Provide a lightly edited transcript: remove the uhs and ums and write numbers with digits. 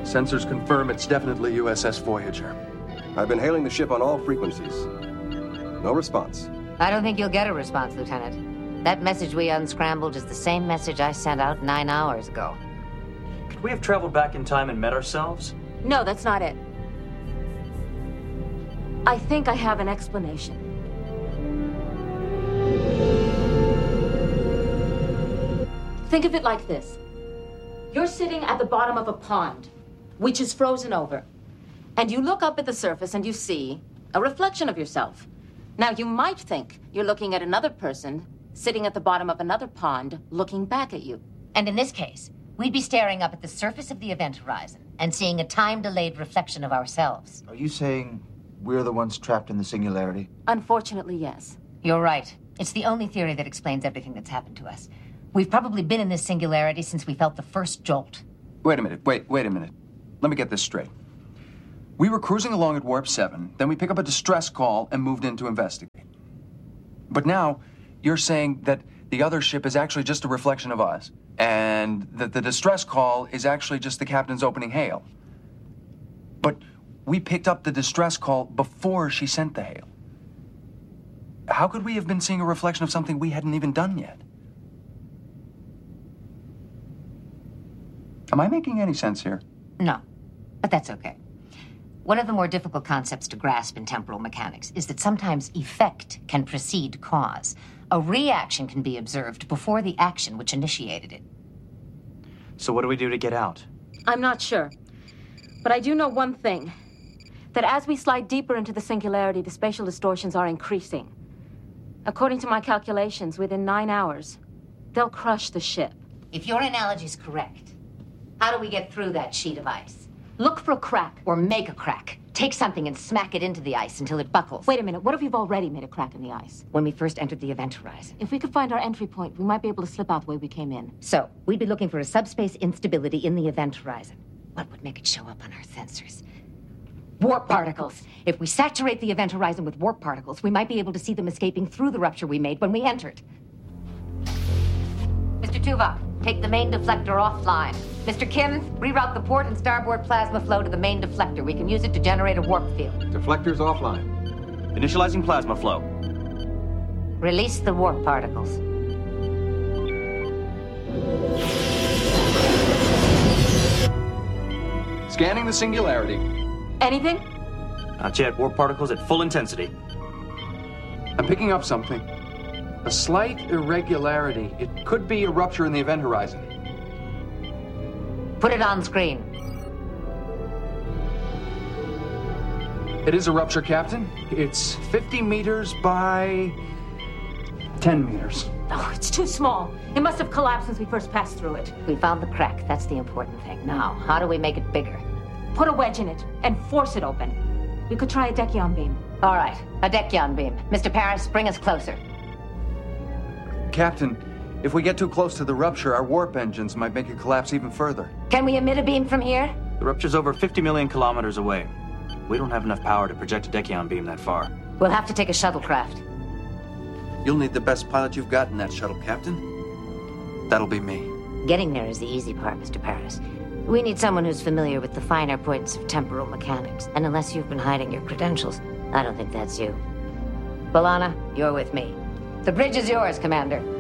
Sensors confirm it's definitely USS Voyager. I've been hailing the ship on all frequencies. No response. I don't think you'll get a response, Lieutenant. That message we unscrambled is the same message I sent out 9 hours ago. Could we have traveled back in time and met ourselves? No, that's not it. I think I have an explanation. Think of it like this. You're sitting at the bottom of a pond, which is frozen over. And you look up at the surface and you see a reflection of yourself. Now, you might think you're looking at another person sitting at the bottom of another pond looking back at you. And in this case, we'd be staring up at the surface of the event horizon and seeing a time-delayed reflection of ourselves. Are you saying we're the ones trapped in the singularity? Unfortunately, yes. You're right. It's the only theory that explains everything that's happened to us. We've probably been in this singularity since we felt the first jolt. Wait a minute. Wait a minute. Let me get this straight. We were cruising along at Warp 7, then we pick up a distress call and moved in to investigate. But now, you're saying that the other ship is actually just a reflection of us, and that the distress call is actually just the captain's opening hail. But we picked up the distress call before she sent the hail. How could we have been seeing a reflection of something we hadn't even done yet? Am I making any sense here? No, but that's okay. One of the more difficult concepts to grasp in temporal mechanics is that sometimes effect can precede cause. A reaction can be observed before the action which initiated it. So what do we do to get out? I'm not sure. But I do know one thing. That as we slide deeper into the singularity, the spatial distortions are increasing. According to my calculations, within 9 hours, they'll crush the ship. If your analogy is correct, how do we get through that sheet of ice? Look for a crack. Or make a crack. Take something and smack it into the ice until it buckles. Wait a minute, what if we've already made a crack in the ice? When we first entered the event horizon. If we could find our entry point, we might be able to slip out the way we came in. So, we'd be looking for a subspace instability in the event horizon. What would make it show up on our sensors? Warp particles. If we saturate the event horizon with warp particles, we might be able to see them escaping through the rupture we made when we entered. Mr. Tuvok, take the main deflector offline. Mr. Kim, reroute the port and starboard plasma flow to the main deflector. We can use it to generate a warp field. Deflector's offline. Initializing plasma flow. Release the warp particles. Scanning the singularity. Anything? Not yet. Warp particles at full intensity. I'm picking up something. A slight irregularity. It could be a rupture in the event horizon. Put it on screen. It is a rupture, Captain. It's 50 meters by 10 meters. Oh, it's too small. It must have collapsed since we first passed through it. We found the crack. That's the important thing. Now, how do we make it bigger? Put a wedge in it and force it open. We could try a Dekion beam. All right, a Dekion beam. Mr. Paris, bring us closer. Captain, if we get too close to the rupture, our warp engines might make it collapse even further. Can we emit a beam from here? The rupture's over 50 million kilometers away. We don't have enough power to project a Dekion beam that far. We'll have to take a shuttlecraft. You'll need the best pilot you've got in that shuttle, Captain. That'll be me. Getting there is the easy part, Mr. Paris. We need someone who's familiar with the finer points of temporal mechanics. And unless you've been hiding your credentials, I don't think that's you. B'Elanna, you're with me. The bridge is yours, Commander.